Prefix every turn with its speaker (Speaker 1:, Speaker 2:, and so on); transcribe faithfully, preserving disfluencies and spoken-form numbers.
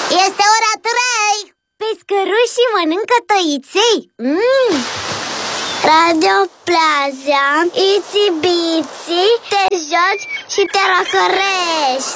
Speaker 1: Este ora trei! Pescărușii mănâncă tăiței. mm. Radio Plaza, Itsy Bitsy, te joci și te răcărești.